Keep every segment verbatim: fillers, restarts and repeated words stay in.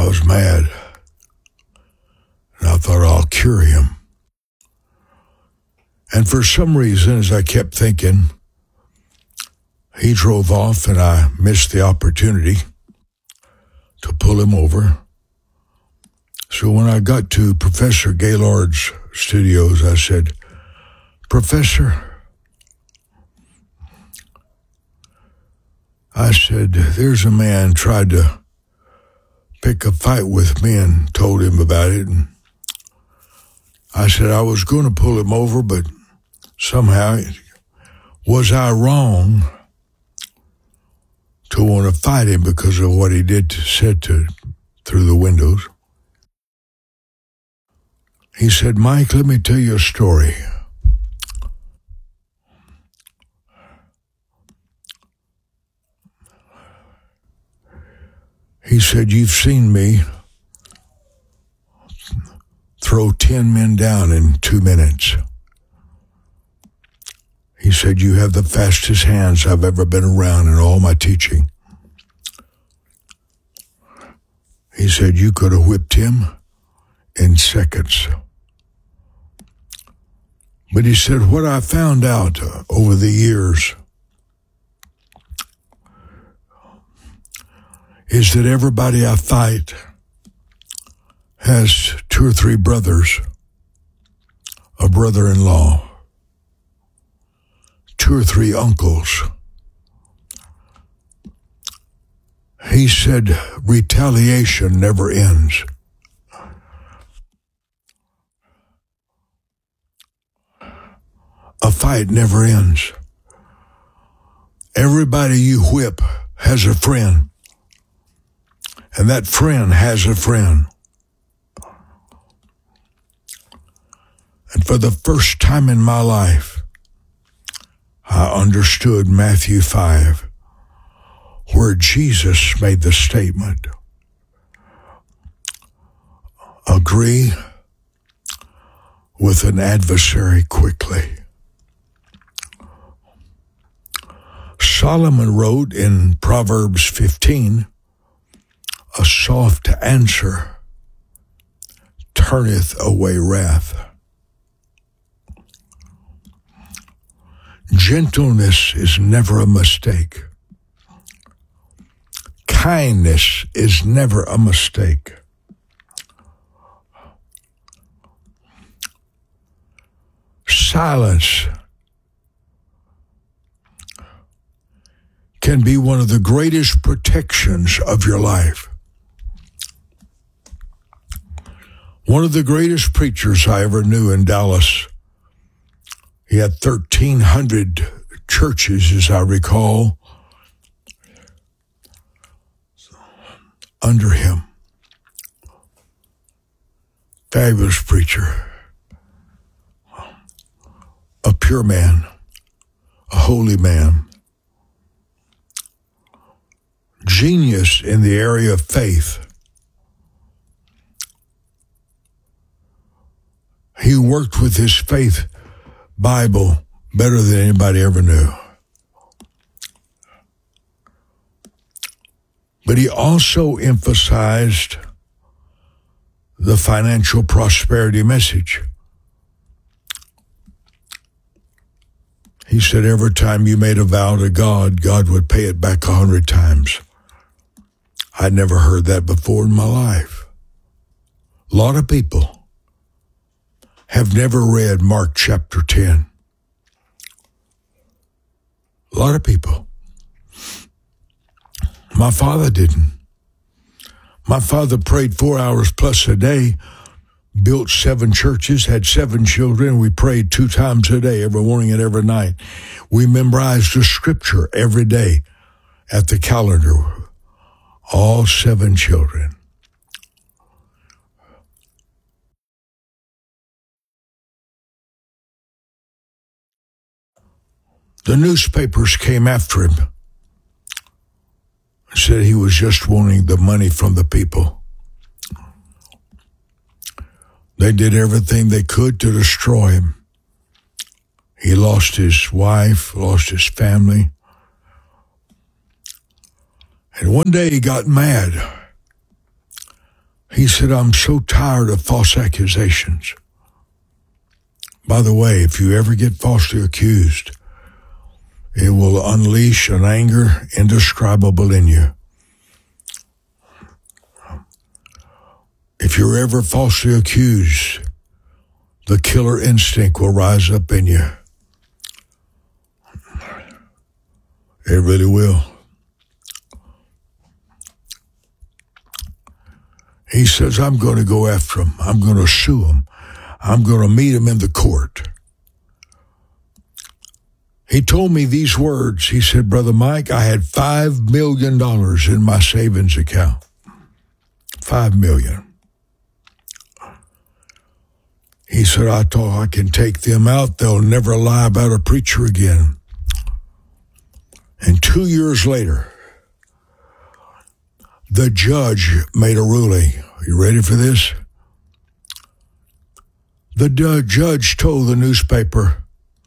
was mad. And I thought, I'll cure him. And for some reason, as I kept thinking, he drove off and I missed the opportunity to pull him over. So when I got to Professor Gaylord's studios, I said, Professor, I said, there's a man tried to pick a fight with me and told him about it. And I said, I was going to pull him over, but somehow, was I wrong to want to fight him because of what he did to, said to through the windows? He said, Mike, let me tell you a story. He said, you've seen me throw ten men down in two minutes. He said, you have the fastest hands I've ever been around in all my teaching. He said, you could have whipped him in seconds. But he said, what I found out uh, over the years is that everybody I fight has two or three brothers, a brother-in-law, two or three uncles. He said, retaliation never ends. A fight never ends. Everybody you whip has a friend. And that friend has a friend. And for the first time in my life, I understood Matthew five, where Jesus made the statement, agree with an adversary quickly. Solomon wrote in Proverbs fifteen, a soft answer turneth away wrath. Gentleness is never a mistake. Kindness is never a mistake. Silence can be one of the greatest protections of your life. One of the greatest preachers I ever knew in Dallas, he had thirteen hundred churches, as I recall, under him. Fabulous preacher. A pure man. A holy man. Genius in the area of faith. He worked with his faith Bible better than anybody ever knew. But he also emphasized the financial prosperity message. He said every time you made a vow to God, God would pay it back a hundred times. I'd never heard that before in my life. A lot of people have never read Mark chapter ten. A lot of people. My father didn't. My father prayed four hours plus a day, built seven churches, had seven children. We prayed two times a day, every morning and every night. We memorized the scripture every day at the calendar. All seven children. The newspapers came after him. Said he was just wanting the money from the people. They did everything they could to destroy him. He lost his wife, lost his family. And one day he got mad. He said, I'm so tired of false accusations. By the way, if you ever get falsely accused, it will unleash an anger indescribable in you. If you're ever falsely accused, the killer instinct will rise up in you. It really will. He says, I'm going to go after him. I'm going to sue him. I'm going to meet him in the court. He told me these words. He said, Brother Mike, I had five million dollars in my savings account. Five million dollars. He said, I thought I can take them out. They'll never lie about a preacher again. And two years later, the judge made a ruling. Are you ready for this? The judge told the newspaper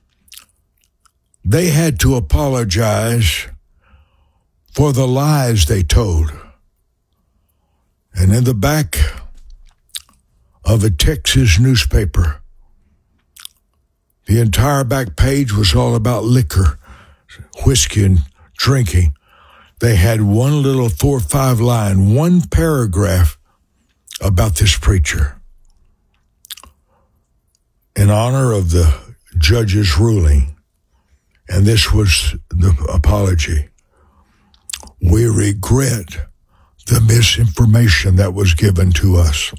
they had to apologize for the lies they told. And in the back of a Texas newspaper, the entire back page was all about liquor, whiskey, and drinking. They had one little four or five line, one paragraph about this preacher in honor of the judge's ruling. And this was the apology. We regret the misinformation that was given to us.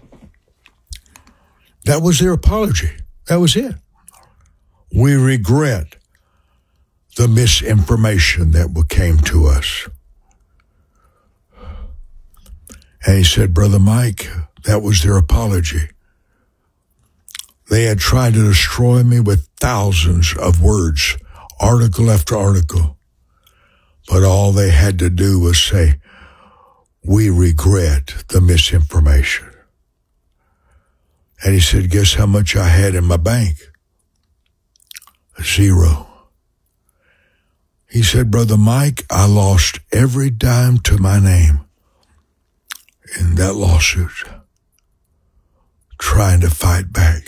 That was their apology. That was it. We regret the misinformation that came to us. And he said, Brother Mike, that was their apology. They had tried to destroy me with thousands of words, article after article. But all they had to do was say, we regret the misinformation. And he said, guess how much I had in my bank? Zero. He said, Brother Mike, I lost every dime to my name in that lawsuit, trying to fight back.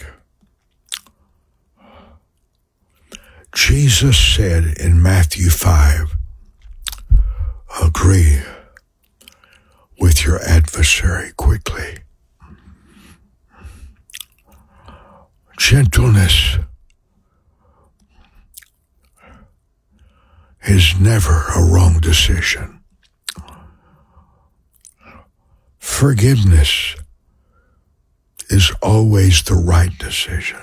Jesus said in Matthew five, agree with your adversary quickly. Gentleness is never a wrong decision. Forgiveness is always the right decision.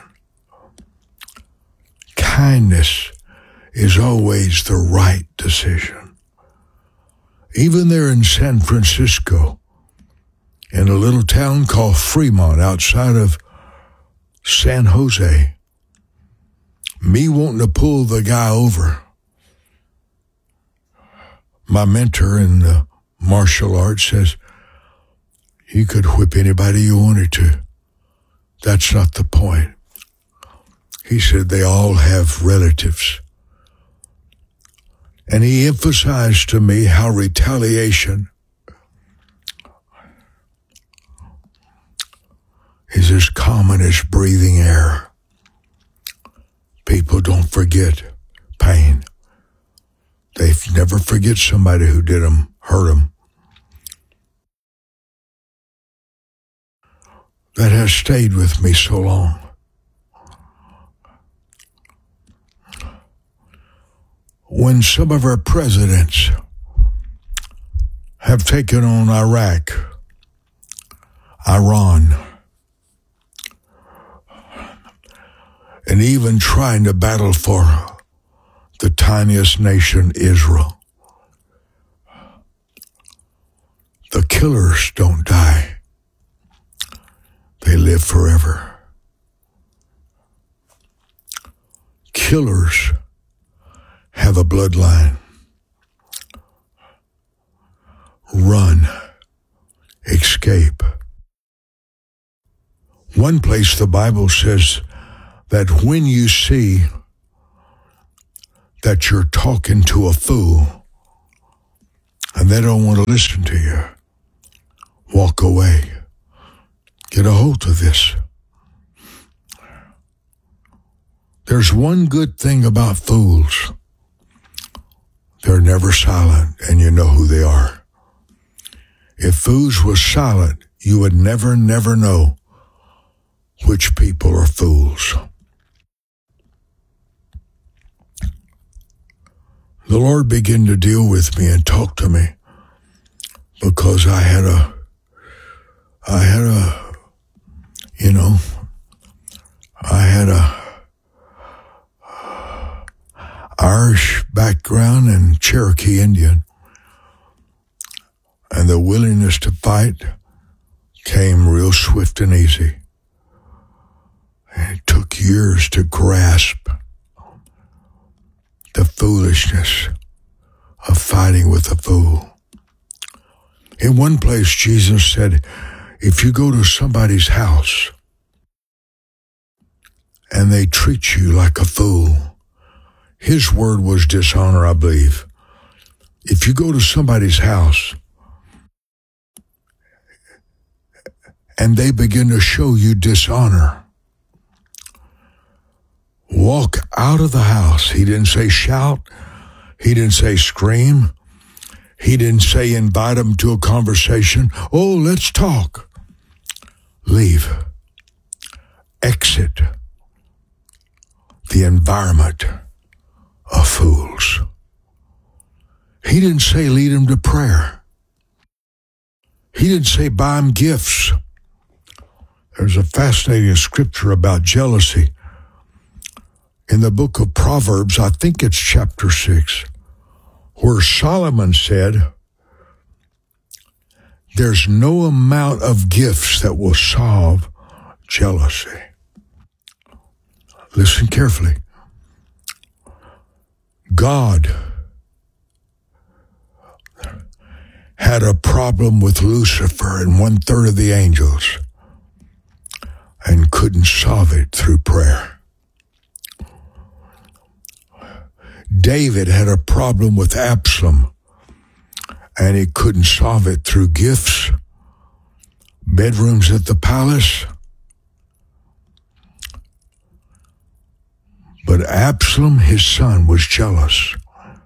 Kindness is always the right decision. Even there in San Francisco, in a little town called Fremont outside of San Jose, me wanting to pull the guy over, my mentor in the martial arts says, you could whip anybody you wanted to. That's not the point. He said they all have relatives. And he emphasized to me how retaliation is as common as breathing air. People don't forget pain. They never forget somebody who did them, hurt them. That has stayed with me so long. When some of our presidents have taken on Iraq, Iran, and even trying to battle for the tiniest nation, Israel, the killers don't die. They live forever. Killers have a bloodline. Run. Escape. One place the Bible says that when you see that you're talking to a fool and they don't want to listen to you, walk away. Get a hold of this. There's one good thing about fools. They're never silent, and you know who they are. If fools were silent, you would never, never know which people are fools. The Lord began to deal with me and talk to me because I had a, I had a, you know, I had a Irish background and Cherokee Indian. And the willingness to fight came real swift and easy. And it took years to grasp the foolishness of fighting with a fool. In one place, Jesus said, if you go to somebody's house and they treat you like a fool, his word was dishonor, I believe. If you go to somebody's house and they begin to show you dishonor, walk out of the house. He didn't say shout. He didn't say scream. He didn't say invite them to a conversation. Oh, let's talk. Leave. Exit the environment of fools. He didn't say lead them to prayer. He didn't say buy them gifts. There's a fascinating scripture about jealousy in the book of Proverbs, I think it's chapter six, where Solomon said, there's no amount of gifts that will solve jealousy. Listen carefully. God had a problem with Lucifer and one third of the angels and couldn't solve it through prayer. David had a problem with Absalom, and he couldn't solve it through gifts, bedrooms at the palace. But Absalom, his son, was jealous.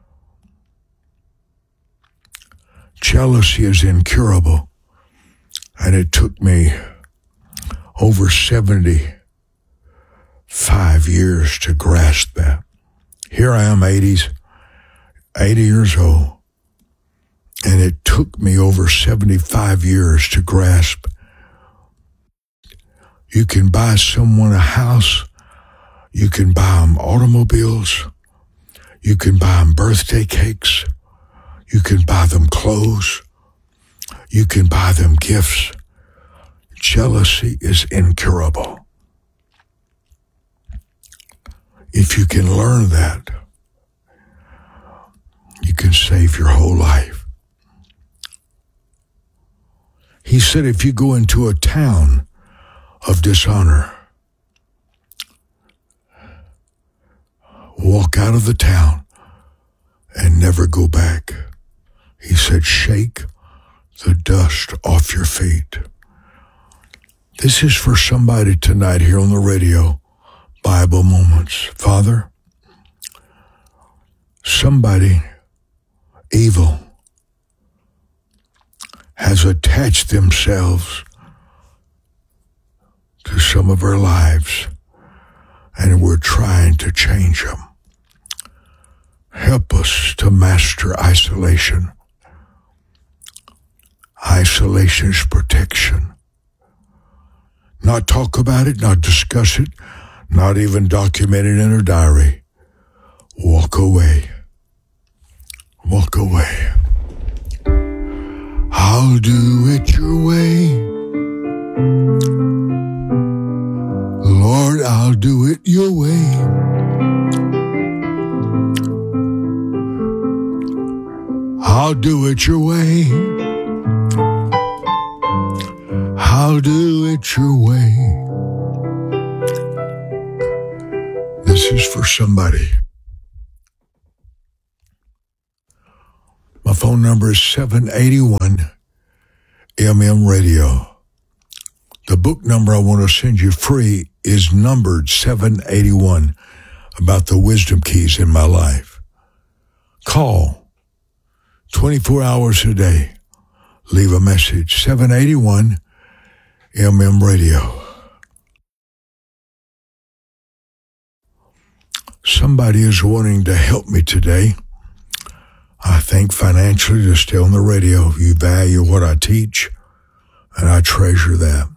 Jealousy is incurable, and it took me over seventy-five years to grasp that. Here I am, eighties, eighty years old, and it took me over seventy-five years to grasp. You can buy someone a house, you can buy them automobiles, you can buy them birthday cakes, you can buy them clothes, you can buy them gifts. Jealousy is incurable. If you can learn that, you can save your whole life. He said if you go into a town of dishonor, walk out of the town and never go back. He said, shake the dust off your feet. This is for somebody tonight here on the radio. Bible Moments. Father, somebody evil has attached themselves to some of our lives, and we're trying to change them. Help us to master isolation. Isolation's protection. Not talk about it, not discuss it, not even document it in a diary. Walk away. Walk away. I'll do it your way. Lord, I'll do it your way. I'll do it your way. I'll do it your way. This is for somebody. My phone number is seven eight one M M Radio. The book number I want to send you free is numbered seven eighty-one, about the wisdom keys in my life. Call twenty-four hours a day. Leave a message. seven eighty-one M M Radio. Somebody is wanting to help me today. I think financially to stay on the radio. You value what I teach, and I treasure that.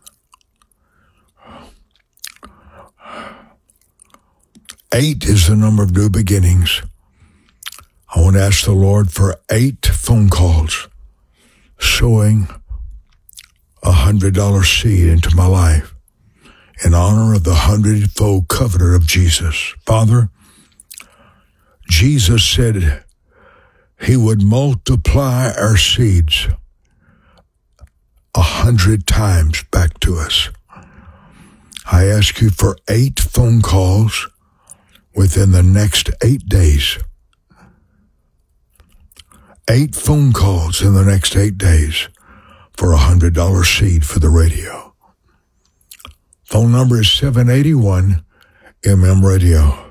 Eight is the number of new beginnings. I want to ask the Lord for eight phone calls sowing a hundred dollar seed into my life in honor of the hundredfold covenant of Jesus. Father, Jesus said he would multiply our seeds a hundred times back to us. I ask you for eight phone calls within the next eight days. Eight phone calls in the next eight days for a hundred dollar seed for the radio. Phone number is seven eighty-one M M Radio.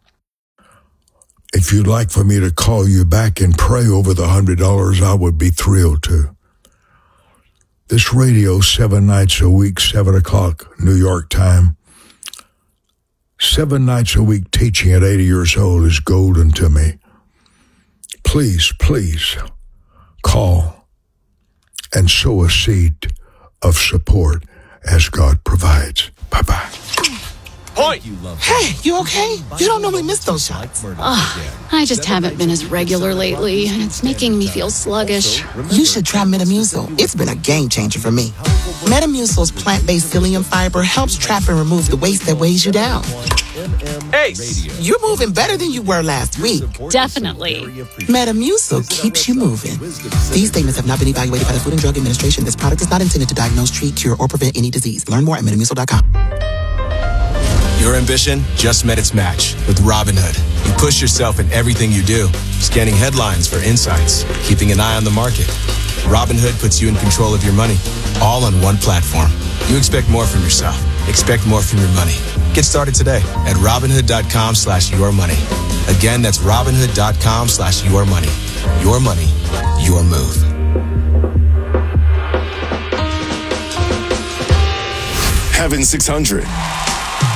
If you'd like for me to call you back and pray over the hundred dollars, I would be thrilled to. This radio, seven nights a week, seven o'clock New York time. Seven nights a week teaching at eighty years old is golden to me. Please, please call and sow a seed of support as God provides. Bye-bye. Hoy! Hey, you okay? You don't normally miss those shots. Oh, I just haven't been as regular lately, and it's making me feel sluggish. You should try Metamucil. It's been a game changer for me. Metamucil's plant-based psyllium fiber helps trap and remove the waste that weighs you down. Ace! You're moving better than you were last week. Definitely. Metamucil keeps you moving. These statements have not been evaluated by the Food and Drug Administration. This product is not intended to diagnose, treat, cure, or prevent any disease. Learn more at metamucil dot com. Your ambition just met its match with Robinhood. You push yourself in everything you do, scanning headlines for insights, keeping an eye on the market. Robinhood puts you in control of your money, all on one platform. You expect more from yourself. Expect more from your money. Get started today at Robinhood.com slash your money. Again, that's Robinhood.com slash your money. Your money, your move. Heaven six hundred.